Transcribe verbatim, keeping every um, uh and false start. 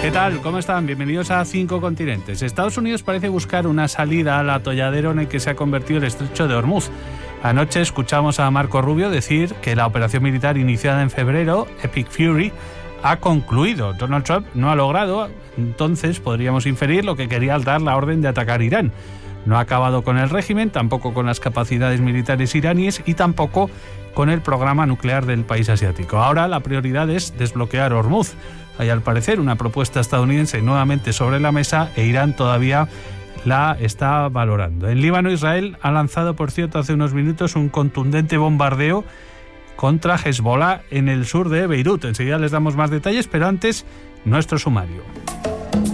¿Qué tal? ¿Cómo están? Bienvenidos a Cinco Continentes. Estados Unidos parece buscar una salida al atolladero en el que se ha convertido el estrecho de Hormuz. Anoche escuchamos a Marco Rubio decir que la operación militar iniciada en febrero, Epic Fury, ha concluido. Donald Trump no ha logrado, entonces podríamos inferir lo que quería al dar la orden de atacar Irán. No ha acabado con el régimen, tampoco con las capacidades militares iraníes y tampoco con el programa nuclear del país asiático. Ahora la prioridad es desbloquear Hormuz. Hay al parecer una propuesta estadounidense nuevamente sobre la mesa e Irán todavía la está valorando. En Líbano, Israel ha lanzado, por cierto, hace unos minutos un contundente bombardeo contra Hezbollah en el sur de Beirut. Enseguida les damos más detalles, pero antes nuestro sumario.